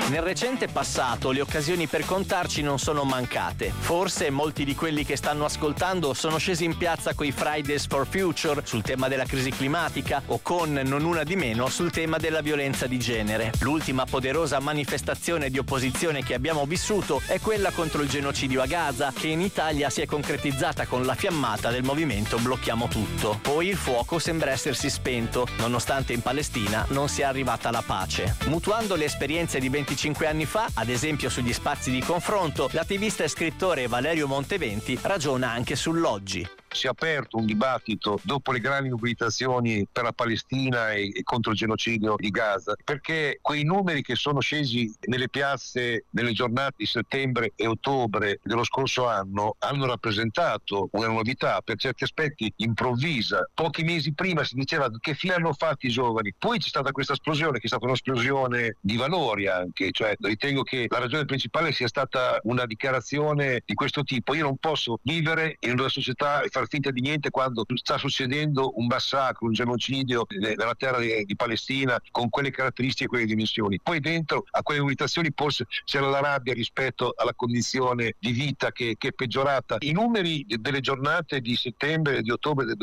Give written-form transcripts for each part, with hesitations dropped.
Nel recente passato le occasioni per contarci non sono mancate. Forse molti di quelli che stanno ascoltando sono scesi in piazza coi Fridays for Future sul tema della crisi climatica o con non una di meno sul tema della violenza di genere. L'ultima poderosa manifestazione di opposizione che abbiamo vissuto è quella contro il genocidio a Gaza, che in Italia si è concretizzata con la fiammata del movimento Blocchiamo Tutto. Poi il fuoco sembra essersi spento, nonostante in Palestina non sia arrivata la pace. Mutuando le esperienze di 25 anni fa, ad esempio sugli spazi di confronto, l'attivista e scrittore Valerio Monteventi ragiona anche sull'oggi. Si è aperto un dibattito dopo le grandi mobilitazioni per la Palestina e contro il genocidio di Gaza, perché quei numeri che sono scesi nelle piazze nelle giornate di settembre e ottobre dello scorso anno hanno rappresentato una novità, per certi aspetti improvvisa. Pochi mesi prima si diceva che fine hanno fatto i giovani, poi c'è stata questa esplosione che è stata un'esplosione di valori anche, cioè ritengo che la ragione principale sia stata una dichiarazione di questo tipo: io non posso vivere in una società e far finta di niente quando sta succedendo un massacro, un genocidio nella terra di Palestina con quelle caratteristiche e quelle dimensioni. Poi dentro a quelle mobilitazioni forse c'era la rabbia rispetto alla condizione di vita che è peggiorata. I numeri delle giornate di settembre e di ottobre del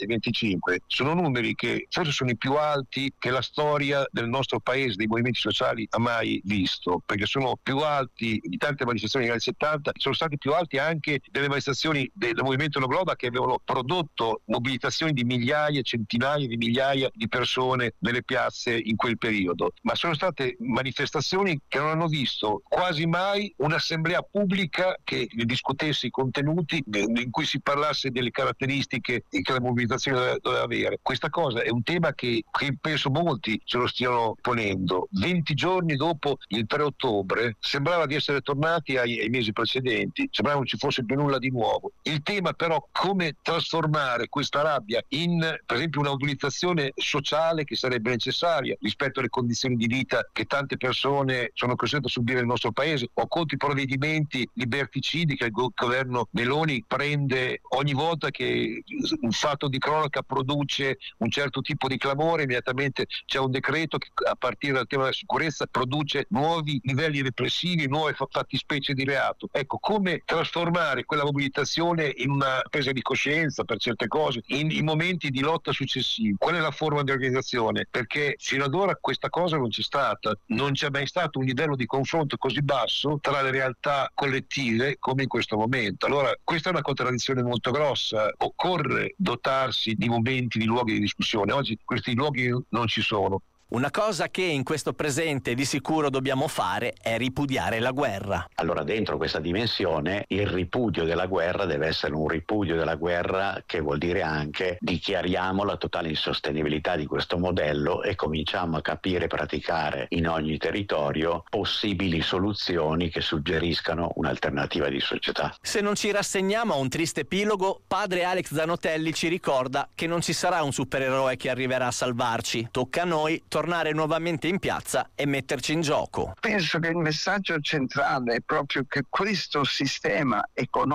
2025 sono numeri che forse sono i più alti che la storia del nostro paese, dei movimenti sociali, ha mai visto, perché sono più alti di tante manifestazioni negli anni 70, sono stati più alti anche delle manifestazioni del movimento No Globa, che avevano prodotto mobilitazioni di migliaia, centinaia di migliaia di persone nelle piazze in quel periodo, ma sono state manifestazioni che non hanno visto quasi mai un'assemblea pubblica che discutesse i contenuti, in cui si parlasse delle caratteristiche che la mobilitazione doveva avere. Questa cosa è un tema che penso molti ce lo stiano ponendo. 20 giorni dopo il 3 ottobre sembrava di essere tornati ai mesi precedenti, sembrava non ci fosse più nulla di nuovo. Il tema però come trasformare questa rabbia in, per esempio, una mobilitazione sociale che sarebbe necessaria rispetto alle condizioni di vita che tante persone sono costrette a subire nel nostro paese, o contro i provvedimenti liberticidi che il governo Meloni prende ogni volta che un fatto di cronaca produce un certo tipo di clamore. Immediatamente c'è un decreto che, a partire dal tema della sicurezza, produce nuovi livelli repressivi, nuove fattispecie di reato. Ecco, come trasformare quella mobilitazione in una presa di coscienza per certe cose, in momenti di lotta successivi. Qual è la forma di organizzazione? Perché fino ad ora questa cosa non c'è stata, non c'è mai stato un livello di confronto così basso tra le realtà collettive come in questo momento. Allora questa è una contraddizione molto grossa. Occorre dotarsi di momenti, di luoghi di discussione. Oggi questi luoghi non ci sono. Una cosa che in questo presente di sicuro dobbiamo fare è ripudiare la guerra. Allora, dentro questa dimensione, il ripudio della guerra deve essere un ripudio della guerra che vuol dire anche dichiariamo la totale insostenibilità di questo modello e cominciamo a capire e praticare in ogni territorio possibili soluzioni che suggeriscano un'alternativa di società. Se non ci rassegniamo a un triste epilogo, padre Alex Zanotelli ci ricorda che non ci sarà un supereroe che arriverà a salvarci. Tocca a noi tornare nuovamente in piazza e metterci in gioco. Penso che il messaggio centrale è proprio che questo sistema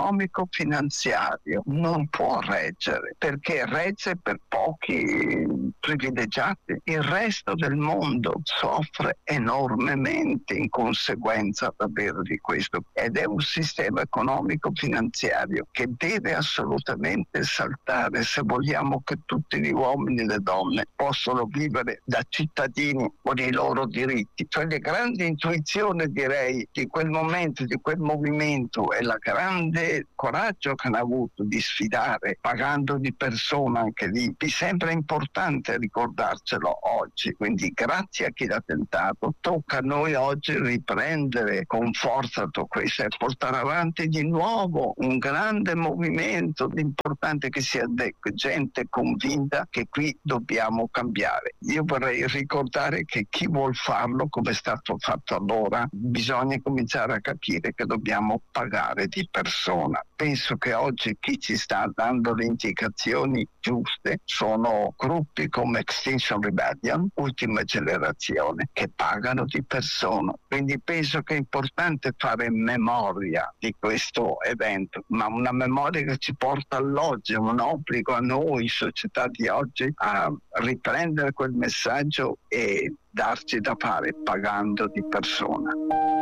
economico-finanziario non può reggere, perché regge per pochi privilegiati. Il resto del mondo soffre enormemente in conseguenza davvero di questo, ed è un sistema economico-finanziario che deve assolutamente saltare se vogliamo che tutti gli uomini e le donne possano vivere da cittadini con i loro diritti. Cioè, la grande intuizione, direi, di quel momento, di quel movimento, e la grande coraggio che hanno avuto di sfidare pagando di persona anche lì, mi sembra importante ricordarcelo oggi. Quindi grazie a chi l'ha tentato, tocca a noi oggi riprendere con forza tutto questo e portare avanti di nuovo un grande movimento. L'importante è che sia gente convinta che qui dobbiamo cambiare. Io vorrei ricordare che chi vuol farlo, come è stato fatto allora, bisogna cominciare a capire che dobbiamo pagare di persona penso che oggi chi ci sta dando le indicazioni giuste sono gruppi come Extinction Rebellion, Ultima Generazione, che pagano di persona. Quindi penso che è importante fare memoria di questo evento, ma una memoria che ci porta all'oggi, è un obbligo a noi, società di oggi, a riprendere quel messaggio e darci da fare pagando di persona.